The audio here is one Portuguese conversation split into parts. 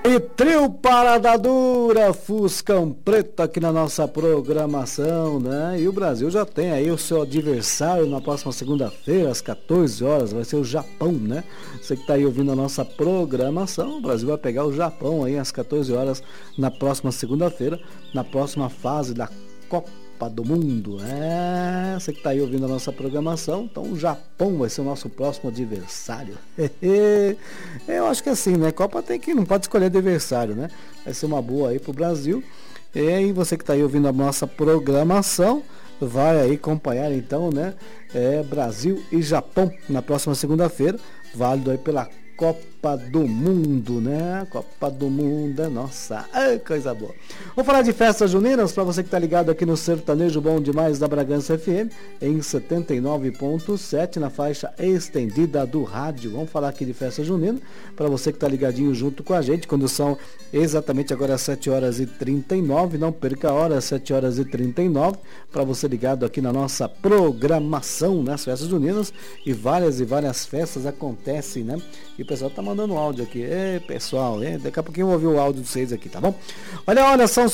E trio Parada Dura, Fuscão Preto aqui na nossa programação, né? E o Brasil já tem aí o seu adversário na próxima segunda-feira, às 14 horas, vai ser o Japão, né? Você que está aí ouvindo a nossa programação, o Brasil vai pegar o Japão aí às 14 horas na próxima segunda-feira, na próxima fase da Copa do Mundo. Você que está aí ouvindo a nossa programação, então o Japão vai ser o nosso próximo adversário. Eu acho que assim, né? Copa não pode escolher adversário, né? Vai ser uma boa aí pro Brasil. E aí você que está aí ouvindo a nossa programação, vai aí acompanhar então, né? Brasil e Japão na próxima segunda-feira, válido aí pela Copa do Mundo, né? Copa do Mundo, nossa, coisa boa. Vamos falar de festas juninas para você que tá ligado aqui no Sertanejo Bom Demais da Bragança FM, em 79.7, na faixa estendida do rádio. Vamos falar aqui de festa junina, para você que tá ligadinho junto com a gente, quando são exatamente agora às 7h39, não perca a hora, às 7h39, para você ligado aqui na nossa programação, né? As festas juninas e várias festas acontecem, né? E o pessoal tá mandando áudio aqui. Pessoal, daqui a pouquinho eu vou ouvir o áudio de vocês aqui, tá bom? Olha, são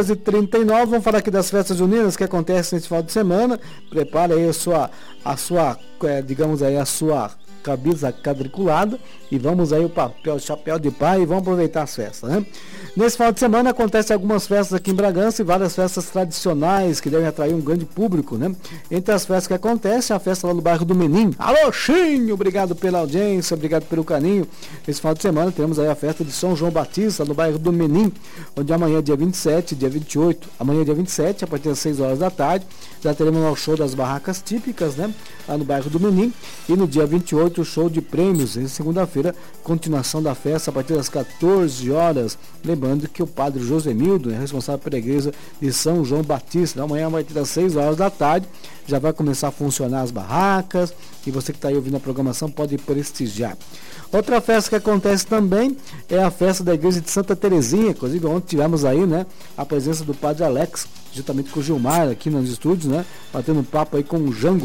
7h39, vamos falar aqui das festas juninas que acontecem nesse final de semana. Prepare aí a sua digamos aí, a sua camisa quadriculada e vamos aí o chapéu de pai e vamos aproveitar as festas, né? Nesse final de semana acontecem algumas festas aqui em Bragança e várias festas tradicionais que devem atrair um grande público, né? Entre as festas que acontecem, a festa lá no bairro do Menim. Alô, Chinho, obrigado pela audiência, obrigado pelo carinho. Esse final de semana temos aí a festa de São João Batista no bairro do Menim, onde amanhã dia 27, dia 28, amanhã dia 27, a partir das 6 horas da tarde, já teremos o show das barracas típicas, né? Lá no bairro do Menim, e no dia 28 o show de prêmios, em segunda-feira, continuação da festa a partir das 14 horas. Lembrando que o padre Josemildo é responsável pela igreja de São João Batista. Amanhã, a partir das 6 horas da tarde, já vai começar a funcionar as barracas e você que está aí ouvindo a programação pode prestigiar. Outra festa que acontece também é a festa da igreja de Santa Terezinha. Inclusive ontem tivemos aí, né, a presença do padre Alex, juntamente com o Gilmar aqui nos estúdios, né, batendo um papo aí com o Jango.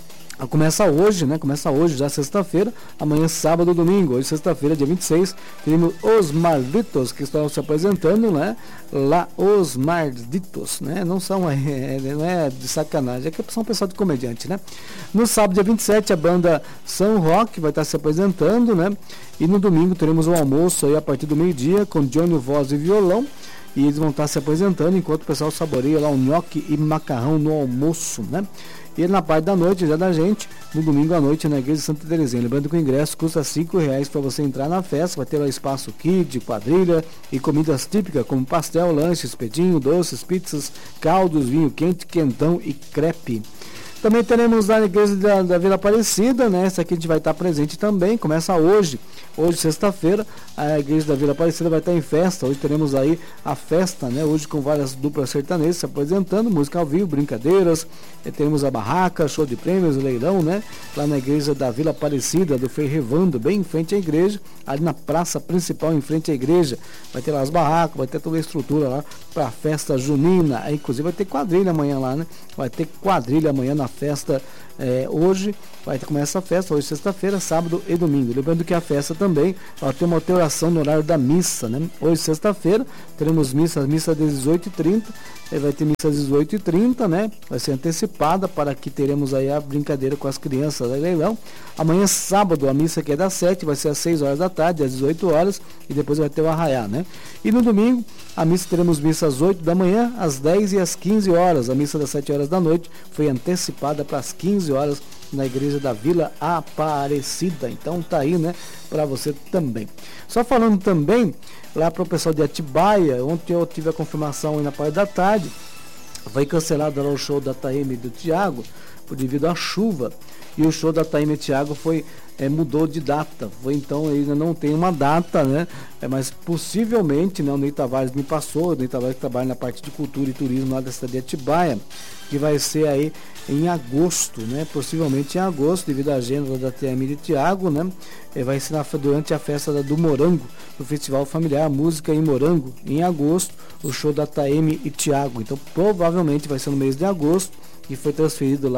Começa hoje, né? Começa hoje, já sexta-feira, amanhã sábado, domingo. Hoje, sexta-feira, dia 26, teremos os Malditos que estão se apresentando, né? Lá, os Malditos, né? Não são, não é de sacanagem, é que são pessoal de comediante, né? No sábado, dia 27, a banda São Roque vai estar se apresentando, né? E no domingo teremos um almoço aí a partir do meio-dia com Johnny Voz e violão. E eles vão estar se apresentando enquanto o pessoal saboreia lá o nhoque e macarrão no almoço, né? E na parte da noite, já da gente, no domingo à noite, na igreja de Santa Terezinha. Lembrando que o ingresso custa R$5 para você entrar na festa. Vai ter lá espaço kid, quadrilha e comidas típicas como pastel, lanche, espetinho, doces, pizzas, caldos, vinho quente, quentão e crepe. Também teremos na igreja da Vila Aparecida, né? Essa aqui a gente vai estar presente também. Começa hoje, sexta-feira, a igreja da Vila Aparecida vai estar em festa. Hoje teremos aí a festa, né? Hoje com várias duplas sertanejas se apresentando, música ao vivo, brincadeiras. Teremos a barraca, show de prêmios, leilão, né? Lá na igreja da Vila Aparecida, do Frei Revando, bem em frente à igreja, ali na praça principal, em frente à igreja. Vai ter lá as barracas, vai ter toda a estrutura lá para a festa junina. Aí, inclusive vai ter quadrilha amanhã lá, né? Vai ter quadrilha amanhã na festa. Hoje vai começar a festa, hoje sexta-feira, sábado e domingo. Lembrando que a festa também vai ter uma alteração no horário da missa, né? Hoje sexta-feira teremos missa às 18h30, vai ter missa às 18h30, né? Vai ser antecipada para que teremos aí a brincadeira com as crianças da leilão. Amanhã sábado a missa que é das 7 vai ser às 6 horas da tarde, às 18 horas e depois vai ter o arraiá, né? E no domingo a missa teremos missa às 8 da manhã, às 10 e às 15 horas. A missa das 7 horas da noite foi antecipada para as 15 horas na igreja da Vila Aparecida. Então tá aí, né, para você também. Só falando também lá para o pessoal de Atibaia, ontem eu tive a confirmação aí na parte da tarde, foi cancelado lá o show da Taime e do Thiago devido à chuva, e o show da Taime e Thiago mudou de data, então ainda não tem uma data, né? Mas possivelmente, né, o Ney Tavares me passou, o Ney Tavares que trabalha na parte de cultura e turismo lá da cidade de Atibaia, que vai ser aí em agosto, né? Possivelmente em agosto, devido à agenda da TM de Thiago, né? Vai ser durante a festa do Morango, do Festival Familiar Música em Morango, em agosto, o show da TM e Thiago. Então provavelmente vai ser no mês de agosto, e foi transferido lá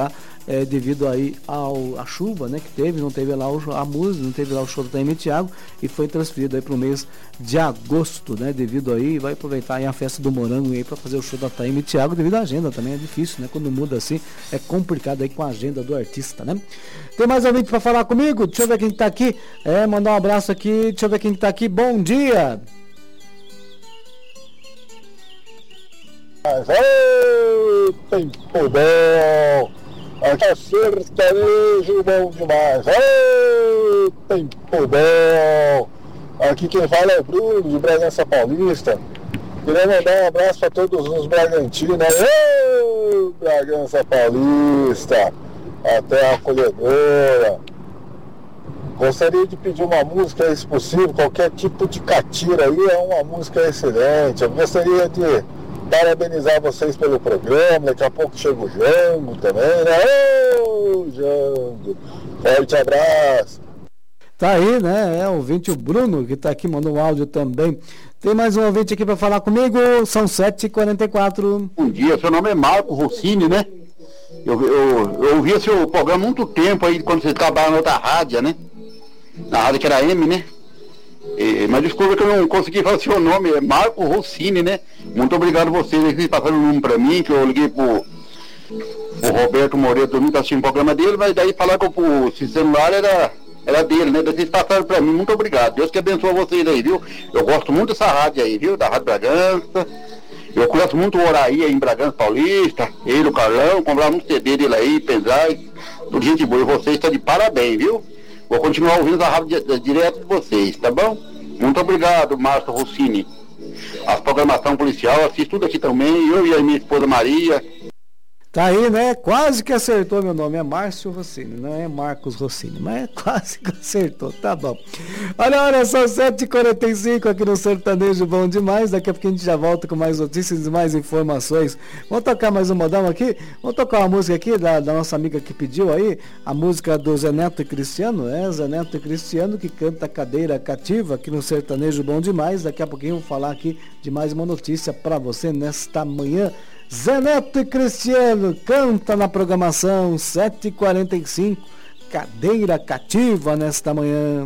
devido aí à chuva, né, que teve, não teve lá a música, não teve lá o show do Taime Thiago, e foi transferido aí para o mês de agosto, né, devido aí, vai aproveitar aí a festa do Morango aí para fazer o show da Taime Thiago, devido à agenda também, é difícil, né, quando muda assim, é complicado aí com a agenda do artista, né. Tem mais ouvinte para falar comigo? Deixa eu ver quem tá aqui, mandar um abraço aqui, deixa eu ver quem tá aqui, bom dia! Mas, tempo bom, aqui é sertanejo bom demais, tempo bom, aqui quem fala é o Bruno de Bragança Paulista, queria mandar um abraço para todos os Bragantinos, Bragança Paulista, até a acolhedora. Gostaria de pedir uma música, se possível, qualquer tipo de catira aí, é uma música excelente. Eu gostaria de parabenizar vocês pelo programa, daqui a pouco chega o Jango também, né? Ô, Jango, forte abraço. Tá aí, né? O ouvinte, o Bruno, que tá aqui, mandou um áudio também. Tem mais um ouvinte aqui para falar comigo, são 7h44. Bom dia, seu nome é Marco Rossini, né? Eu ouvi seu programa há muito tempo aí, quando você trabalhava na outra rádio, né? Na rádio que era M, né? Mas desculpa que eu não consegui falar seu nome, é Marco Rossini, né? Muito obrigado a vocês que passaram o número pra mim, que eu liguei pro Roberto Moreira, domingo, tá assistindo o programa dele, mas daí falaram que o celular era dele, né? Daí vocês passaram pra mim, muito obrigado. Deus que abençoe vocês aí, viu? Eu gosto muito dessa rádio aí, viu? Da Rádio Bragança. Eu conheço muito o Oraí aí em Bragança Paulista, ele, o Carlão, comprava muito CD dele aí, pendrive, tudo gente boa. E vocês estão de parabéns, viu? Vou continuar ouvindo a rádio direto de vocês, tá bom? Muito obrigado, Márcio Rossini. As programação policial, eu assisto tudo aqui também, eu e a minha esposa Maria. Tá aí, né? Quase que acertou meu nome. É Márcio Rossini, não é Marcos Rossini, mas quase que acertou. Tá bom. Olha, são 7h45 aqui no Sertanejo Bom Demais. Daqui a pouco a gente já volta com mais notícias e mais informações. Vamos tocar mais um modão aqui? Vamos tocar uma música aqui da nossa amiga que pediu aí, a música do Zé Neto e Cristiano. Zé Neto e Cristiano que canta Cadeira Cativa aqui no Sertanejo Bom Demais. Daqui a pouquinho eu vou falar aqui de mais uma notícia para você nesta manhã. Zé Neto e Cristiano canta na programação 7h45, Cadeira Cativa nesta manhã.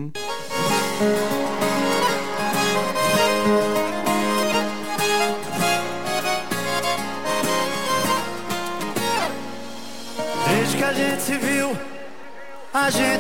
Desde que a gente se viu, a gente